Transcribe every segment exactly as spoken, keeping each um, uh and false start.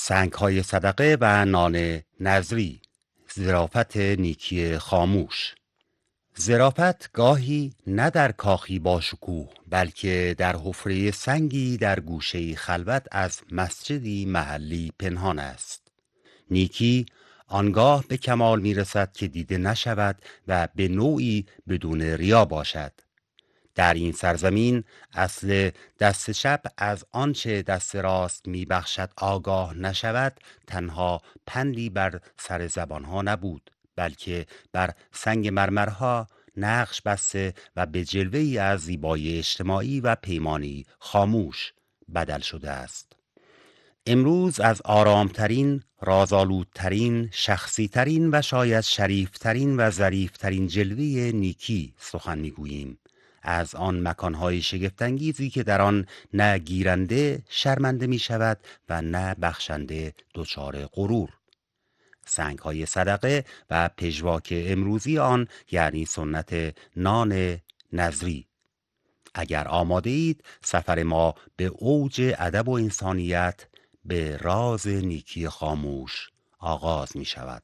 سنگ‌های صدقه و نان نذری، ظرافت نیکی خاموش. ظرافت گاهی نه در کاخی با شکوه، بلکه در حفره سنگی در گوشه خلوت از مسجدی محلی پنهان است. نیکی آنگاه به کمال می رسد که دیده نشود و به نوعی بدون ریا باشد. در این سرزمین اصل دست چپ از آنچه دست راست می بخشد آگاه نشود تنها پندی بر سر زبانها نبود، بلکه بر سنگ مرمرها نقش بسته و به جلوه‌ای از زیبایی اجتماعی و پیمانی خاموش بدل شده است. امروز از آرامترین، رازآلودترین، شخصیترین و شاید شریفترین و ظریفترین جلوه نیکی سخن میگوییم. از آن مکانهای شگفت‌انگیزی که در آن نه گیرنده شرمنده می شود و نه بخشنده دچار غرور. سنگ‌های صدقه و پژواک امروزی آن یعنی سنت نان نذری. اگر آماده اید سفر ما به اوج ادب و انسانیت، به راز نیکی خاموش آغاز می شود.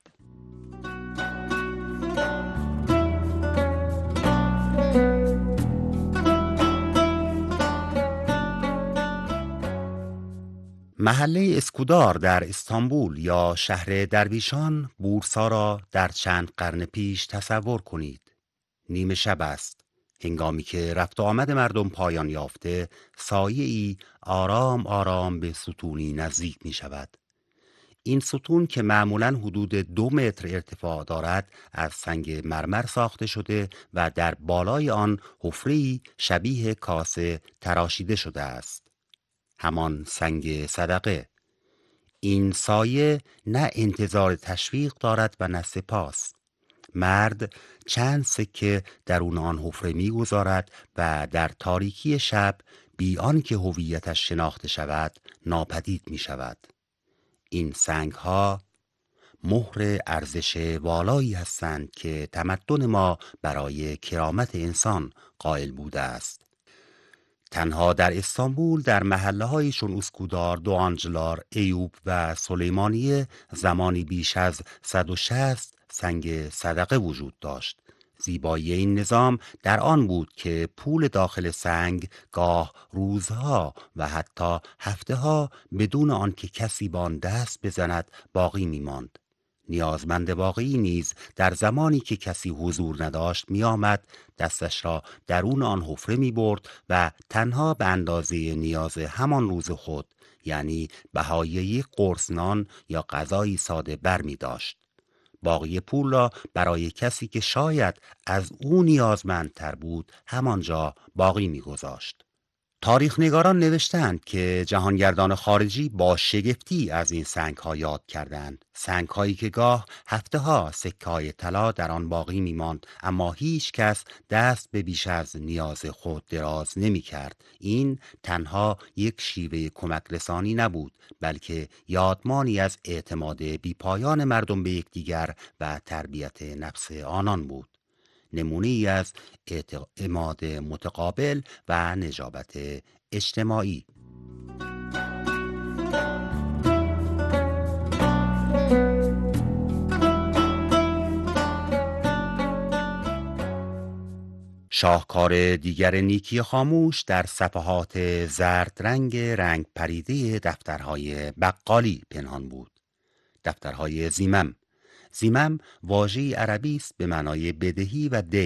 محله اسکودار در استانبول یا شهر درویشان، بورسا را در چند قرن پیش تصور کنید. نیمه شب است. هنگامی که رفت و آمد مردم پایان یافته، سایه‌ای آرام آرام به ستونی نزدیک می شود. این ستون که معمولاً حدود دو متر ارتفاع دارد، از سنگ مرمر ساخته شده و در بالای آن حفره‌ای شبیه کاسه تراشیده شده است. همان سنگ صدقه. این سایه نه انتظار تشویق دارد و نه سپاس. مرد چند سکه درون آن حفره می‌گذارد و در تاریکی شب بی آنکه هویتش شناخته شود ناپدید می شود. این سنگ ها مهر ارزش والایی هستند که تمدن ما برای کرامت انسان قائل بوده است. تنها در استانبول در محله های چون اسکودار، دوآنجلار، ایوب و سلیمانیه زمانی بیش از صد و شصت سنگ صدقه وجود داشت. زیبایی این نظام در آن بود که پول داخل سنگ گاه روزها و حتی هفته‌ها بدون آنکه کسی به آن دست بزند باقی می‌ماند. نیازمند واقعی نیز در زمانی که کسی حضور نداشت می آمد، دستش را درون آن حفره می برد و تنها به اندازه نیاز همان روز خود، یعنی بهای یک قرص نان یا غذایی ساده بر می داشت. باقی پول را برای کسی که شاید از او نیازمندتر بود همانجا باقی می گذاشت. تاریخ نگاران نوشتند که جهانگردان خارجی با شگفتی از این سنگ ها یاد کردند. سنگ هایی که گاه هفته ها سکه های طلا در آن باقی می ماند، اما هیچ کس دست به بیش از نیاز خود دراز نمی کرد. این تنها یک شیوه کمک رسانی نبود، بلکه یادمانی از اعتماد بیپایان مردم به یکدیگر و تربیت نفس آنان بود. نمونه ای از اعتماد متقابل و نجابت اجتماعی. شاهکار دیگر نیکی خاموش در صفحات زرد رنگ رنگ پریده دفترهای بقالی پنهان بود. دفترهای زیمم. زیمم واژه‌ای عربی است به معنای بدهی و دین.